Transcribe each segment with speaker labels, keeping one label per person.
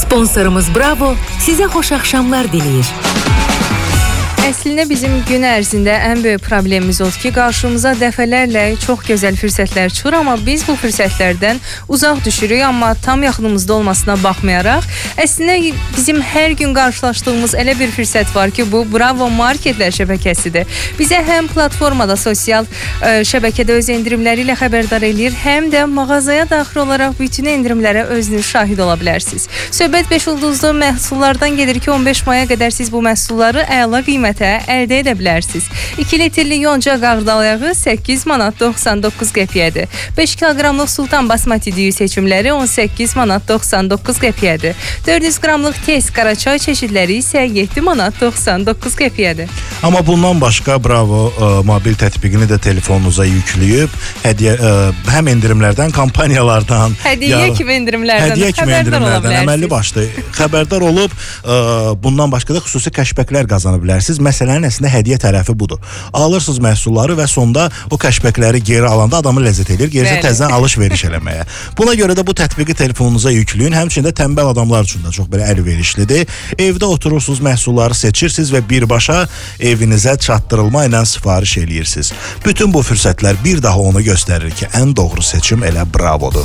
Speaker 1: Sponsorumuz Bravo sizə xoş axşamlar diləyir.
Speaker 2: Əslində bizim gün ərzində ən böyük problemimiz odur ki, qarşımıza dəfələrlə çox gözəl fürsətlər çıxır, amma biz bu fürsətlərdən uzaq düşürük, amma tam yaxınımızda olmasına baxmayaraq, əslində bizim hər gün qarşılaşdığımız elə bir fürsət var ki, bu Bravo Marketlər şəbəkəsidir. Bizə həm platformada, sosial şəbəkədə öz endirimləri ilə xəbərdar eləyir, həm də mağazaya daxil olaraq bütün endirimlərə özünüz şahid ola bilərsiniz. Söhbət 5 ulduzlu məhsullardan gedir ki, 15 maya qədər siz bu məhsulları əla qiymətə əldə edə bilərsiniz. 2 litrli yonca qağdayağı 8 manat 99 qəpiyədir. 5 kiloqramlıq sultan basmati düyü seçimləri 18 manat 99 qəpiyədir. 400 qramlıq tez qaraçay çeşidləri isə 7 manat 99 qəpiyədir.
Speaker 3: Amma bundan başqa Bravo mobil tətbiqini də telefonunuza yükləyib, həm endirimlərdən, kampaniyalardan,
Speaker 2: hədiyyə kimi endirimlərdən
Speaker 3: əməlli başlı xəbərdar olub, bundan başqa da xüsusi kəşbəklər qazana bilərsiniz. Məsələnin əslində hədiyyə tərəfi budur. Alırsınız məhsulları və sonda o kəşbəkləri geri alanda adamı ləzzət edir, gerisi təzədən alış-veriş eləməyə. Buna görə də bu tətbiqi telefonunuza yükləyin. Həmçində tənbəl adamlar üçün də çox belə əlverişlidir. Evdə oturursunuz, məhsulları seçirsiniz və birbaşa evinizə çatdırılma ilə sifariş eləyirsiniz. Bütün bu fürsətlər bir daha onu göstərir ki, ən doğru seçim elə Bravodur.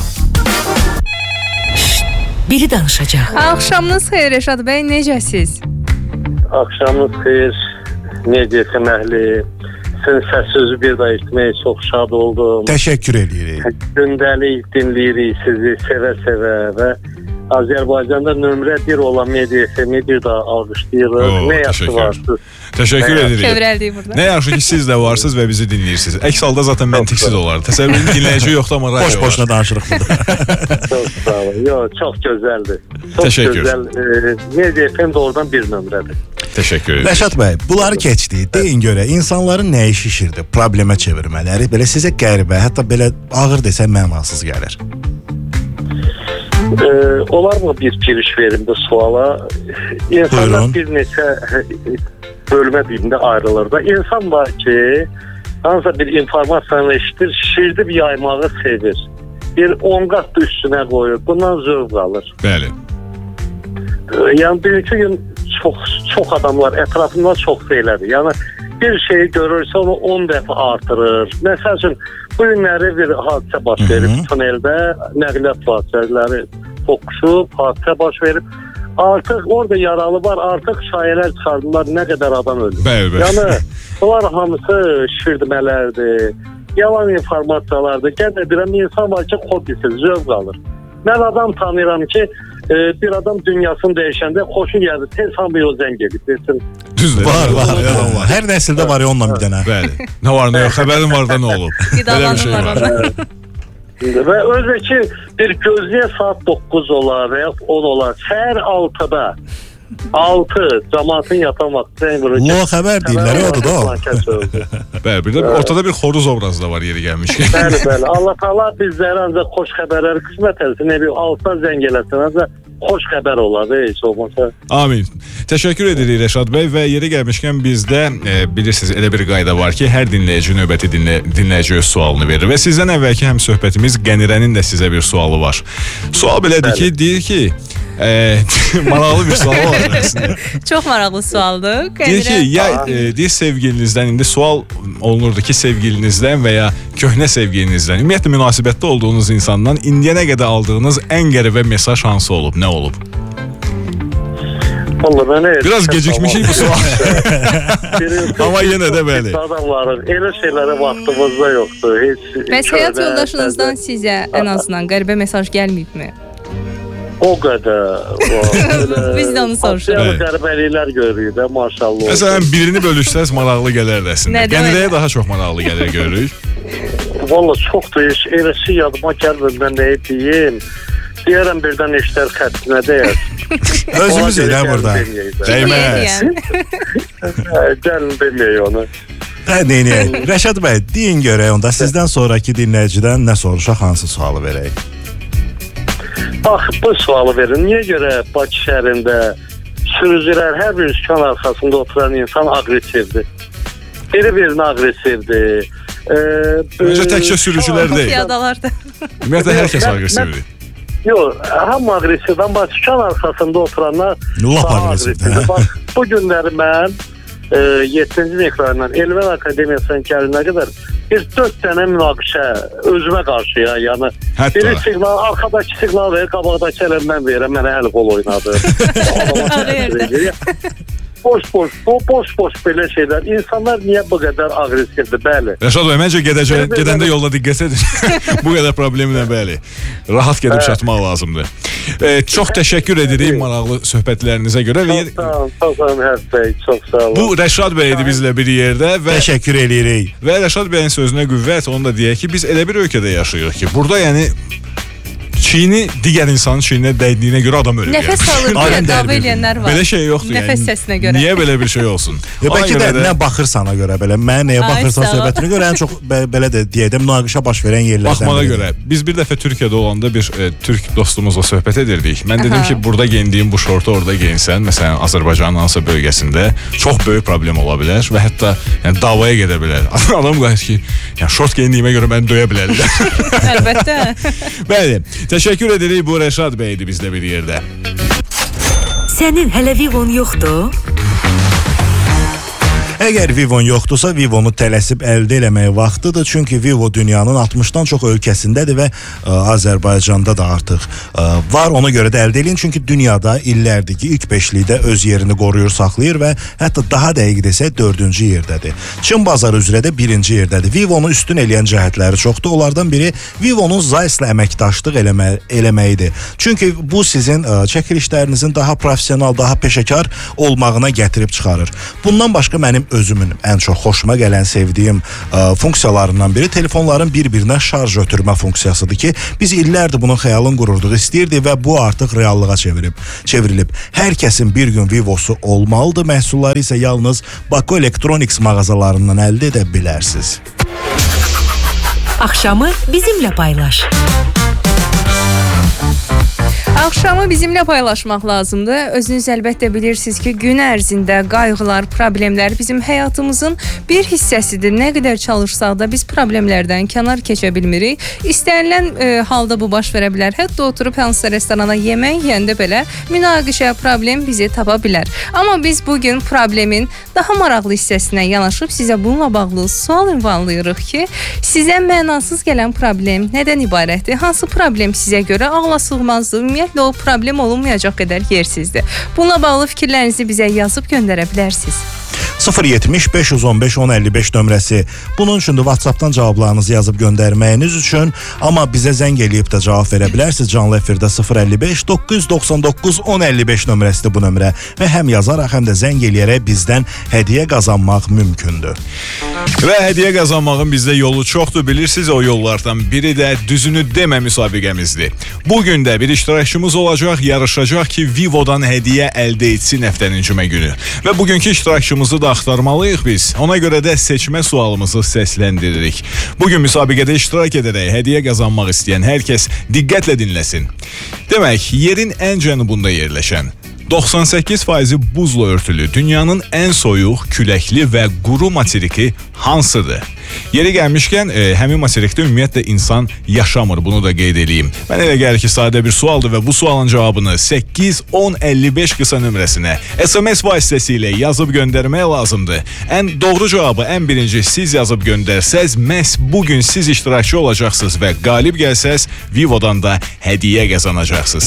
Speaker 1: Biri danışacaq.
Speaker 2: Axşamınız xeyir Rəşad bəy, necəsiz?
Speaker 4: Axşamınız xeyir. Necəsən əhli? Sizin səs sözü bir daha etməyə çox şad oldum.
Speaker 3: Təşəkkür edirik.
Speaker 4: Gündəlik dinləyirik sizi sevə-sevə və Azərbaycanda nömrə 1 olan Media FM-i bir daha alqışlayırıq. Nə yaxşı varsınız?
Speaker 5: Təşəkkür edirik.
Speaker 2: Kövrəldik burada.
Speaker 5: Nə yaxşı ki siz də varsınız və bizi dinləyirsiniz. Əks halda zaten məntiqsiz olar. Təsəvvürün dinləyici yoxdur, amma radio var.
Speaker 3: Boş-boşuna danışırıq burada.
Speaker 4: Çox sağ olun. Yox, çox gözəldir. Çox
Speaker 5: Təşəkkür.
Speaker 4: gözəl. Media FM doğrudan bir nömrədir.
Speaker 5: Təşəkkür edirik.
Speaker 3: Rəşad bəy, bunları keçdik. Deyin görə insanların nəyi şişirdi? Problemə çevirmələri belə sizə qəribə, hətta belə ağır desəm mənasız gəlir.
Speaker 4: Olar mı bir giriş verim bu suala? İnsanlar bir neçə bölmə dilində ayrılır da. İnsan var ki, hansısa bir informasiyanı eşitir, şişirdib yaymağı sevir. Bir 10 qat üstünə qoyur, bundan zövq alır.
Speaker 5: Bəli.
Speaker 4: Yəni bugünkü gün çox adamlar ətrafında çox belədir. Yəni bir şeyi görürsə onu 10 dəfə artırır. Məsəl üçün bu günləri bir hadisə baş verib tuneldə, nəqliyyat vasitələri toqquşub, hadisə baş verib. Artıq orada yaralı var, artıq şayələr çıxardılar, nə qədər adam ölür.
Speaker 5: Bəli.
Speaker 4: Yəni bunlar hamısı şişirdmələrdir, yalan informasiyalardır. Qət edirəm, insan var ki, hobisi, zövq alır. Mən adam tanıyıram ki, bir adam dünyasını dəyişəndə xoşu gəldi, tez hamı yol zəng edib, desin.
Speaker 5: Düzdür.
Speaker 3: Var. Hər nəsildə var ya onunla bir dənə.
Speaker 5: Bəli. Nə var, nə yox, xəbərin var da nə olub. Belə bir şey var.
Speaker 4: Və özü ki, bir gözləyə saat 9 olar və ya 10 olar, səhər 6-da 6 cəmaatın yatan vaxtı
Speaker 3: Lo xəbər deyirlər, odur da o.
Speaker 5: Bəli, bir də ortada bir xoruz obrazı da var yeri gəlmişkən.
Speaker 4: Bəli. Allah Taala bizlərə ancaq xoş xəbərləri qismət etsin. Nə bir altdan zəng eləsin, ancaq xoş xəbər olar, heç olmasa.
Speaker 5: Amin. Təşəkkür edirik Rəşad bəy və yeri gəlmişkən bizdə bilirsiniz elə bir qayda var ki, hər dinləyici növbəti dinləyici öz sualını verir və sizdən əvvəlki həm söhbətimiz Qənirənin də sizə bir sualı var. Sual belədir ki, deyir ki, maraqlı bir sual var aslında.
Speaker 2: Çox maraqlı sualdır.
Speaker 5: Deyir ki, deyir sevgilinizdən, indi sual olunurdu ki, sevgilinizdən və ya köhnə sevgilinizdən, ümumiyyətlə münasibətdə olduğunuz insandan indiyənə qədər aldığınız ən qəribə mesaj hansı olub, nə olub? Biraz gecikmişik bu sual. Amma yenə də bəli.
Speaker 4: Adamların elə şeylərə vaxtımızda yoxdur.
Speaker 2: Bəs həyat yoldaşınızdan sizə ən azından qəribə mesaj gəlməyibmi?
Speaker 4: O qədər.
Speaker 2: Biz də onu soruşuruq.
Speaker 4: Qəribəliklər görürük də, maşallah.
Speaker 5: Məsələn, birini bölüşsəz maraqlı gələr əslində. Qənirəyə daha çox maraqlı gəlir görürük.
Speaker 4: Valla çoxdur, eləsi yadıma gəlmir, mən nəyi deyim. Deyərəm birdən işlər xəttinə deyər.
Speaker 3: Özümüz elə burada.
Speaker 5: Dəyməz.
Speaker 4: Gəlin deməyək onu.
Speaker 3: Deyək. Rəşad bəy, deyin görək onda sizdən sonraki dinləyicidən nə soruşaq, hansı sualı verək?
Speaker 4: Bax, bu sualı verin. Niyə görə Bakı şəhərində sürücülər hər bir sükan arxasında oturan insan aqressivdir? Biri-birinə aqressivdir.
Speaker 5: Öncə təkcə sürücülər deyil.
Speaker 2: Piyadalar da.
Speaker 5: Ümumiyyətlə hər kəs aqressivdir.
Speaker 4: Yox, həm aqressiv, amma sükan arxasında oturanlar
Speaker 3: Lap
Speaker 4: daha
Speaker 3: aqressivdir,
Speaker 4: aqressivdir.
Speaker 3: hə?
Speaker 4: Bax, bu günləri mən 7-ci mikrorayondan Elmən Akademiyasından gəlinə qədər bir 4 dənə münaqişə özümə qarşı ya. Yəni
Speaker 5: Hətta.
Speaker 4: biri siqnal, arxadakı siqnal verir, qabaqdakı elə mən verirəm, mənə əl qol oynadı. Boş belə şeylər. İnsanlar niyə bu qədər aqressivdir? Bəli.
Speaker 5: Rəşad bəy, məncə gedəndə yolda diqqət edin. Bu qədər problemlə bəli. Rahat gedib çatmaq lazımdır. Çox təşəkkür edirik maraqlı söhbətlərinizə görə.
Speaker 4: Çox sağ olun Hərb bəy, çox sağ olun.
Speaker 5: Bu Rəşad bəy idi bizlə bir yerdə və
Speaker 3: Təşəkkür eləyirik.
Speaker 5: Və Rəşad bəyin sözünə qüvvət, onu da deyək ki, biz elə bir ölkədə yaşayırıq ki, burada yəni çiyini digər insanın çiyinə dəydiyinə görə adam ölür.
Speaker 2: Nəfəs alır deyə dava eləyənlər var.
Speaker 5: Belə şey yoxdur yəni.
Speaker 2: Nəfəs səsinə görə.
Speaker 5: Niyə belə bir şey olsun?
Speaker 3: Bəlkə də nə baxırsana görə belə, mənə nəyə baxırsan söhbətinə görə ən çox belə də deyək də münaqişə baş verən yerlərdən.
Speaker 5: Baxmağa görə. Biz bir dəfə Türkiyədə olanda bir türk dostumuzla söhbət edirdik. Mən dedim ki, burada geyindiyin bu şortu orada geyinsən, məsələn Azərbaycanın hansısa bölgəsində çox böyük problem ola bilər və hətta yəni davaya gedə bilər. Adam qayıt ki, yəni şort geyindiyimə görə məni döyə bilərlər.
Speaker 2: Əlbəttə.
Speaker 5: Bəli. Təşəkkür edirik, bu Rəşad bəy idi bizlə bir yerdə.
Speaker 1: Sənin hələ Vivon yoxdur?
Speaker 3: Əgər Vivon yoxdursa, Vivonu tələsib əldə eləmək vaxtıdır. Çünki Vivo dünyanın 60-dan çox ölkəsindədir və Azərbaycanda da artıq var. Ona görə də əldə eləyin. Çünki dünyada illərdir ki, ilk beşlikdə öz yerini qoruyur, saxlayır və hətta daha dəqiq desək 4-cü yerdədir. Çin bazarı üzrə də 1-ci yerdədir. Vivonu üstün eləyən cəhətləri çoxdur. Onlardan biri Vivonun Zeiss'lə əməkdaşlıq eləməyidir. Çünki bu sizin çəkilişlərinizin daha professional, daha peşəkar olmağına gətirib çıxarır. Bundan başqa mənim özümün ən çox xoşuma gələn, sevdiyim funksiyalarından biri telefonların bir-birinə şarj ötürmə funksiyasıdır ki, biz illərdir bunun xəyalını qururduq, istəyirdik və bu artıq reallığa çevrilib. Hər kəsin bir gün Vivosu olmalıdır, məhsulları isə yalnız Baku Electronics mağazalarından əldə edə bilərsiniz.
Speaker 1: Axşamı bizimlə paylaş.
Speaker 2: Axşamı bizimlə paylaşmaq lazımdır. Özünüz əlbəttə bilirsiniz ki, gün ərzində qayğılar, problemlər bizim həyatımızın bir hissəsidir. Nə qədər çalışsaq da biz problemlərdən kənar keçə bilmirik. İstənilən halda bu baş verə bilər. Hətta oturub hansısa restorana yemək yeyəndə belə münaqişə, problem bizi tapa bilər. Amma biz bugün problemin daha maraqlı hissəsinə yanaşıb sizə bununla bağlı sual ünvanlayırıq ki, sizə mənasız gələn problem nədən ibarətdir? Hansı problem sizə görə ağla sığmazdır? Ümumiyyətlə o problem olunmayacaq qədər yersizdir. Bununla bağlı fikirlərinizi bizə yazıb göndərə bilərsiniz.
Speaker 3: 070 515 1055 nömrəsi. Bunun üçün də WhatsApp'dan cavablarınızı yazıb göndərməyiniz üçün, amma bizə zəng eləyib də cavab verə bilərsiniz. Canlı efirdə 055 999 1055 nömrəsidir bu nömrə və həm yazaraq, həm də zəng eləyərək bizdən hədiyyə qazanmaq mümkündür.
Speaker 5: Və hədiyyə qazanmağın bizdə yolu çoxdur, bilirsiniz, o yollardan biri də düzünü demə müsabiqəmizdir. Bugün də bir iştirakçımız olacaq, yarışacaq ki, Vivo'dan hədiyyə əldə etsin həftənin cümə günü. Və bugünkü iştirakçımızı da axtarmalıyıq biz. Ona görə də seçmə sualımızı səsləndiririk. Bugün müsabiqədə iştirak edərək hədiyyə qazanmaq istəyən hər kəs diqqətlə dinləsin. Demək, yerin ən cənubunda yerləşən 98% buzla örtülü dünyanın ən soyuq, küləkli və quru materiki hansıdır? Yeri gəlmişkən, həmin materikdə ümumiyyətlə insan yaşamır, bunu da qeyd edeyim. Mən elə gəlir ki, sadə bir sualdır və bu sualın cavabını 8-10-55 qısa nömrəsinə SMS vasitəsilə yazıb göndərmək lazımdır. Ən doğru cavabı ən birinci siz yazıb göndərsəz, məhz bugün siz iştirakçı olacaqsınız və qalib gəlsəz, Vivo'dan da hədiyyə qazanacaqsınız.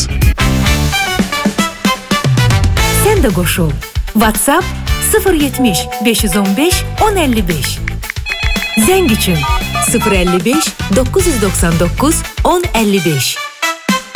Speaker 1: Sən də qoşul. WhatsApp 070 515 1055. Zəng üçün 055 999 1055.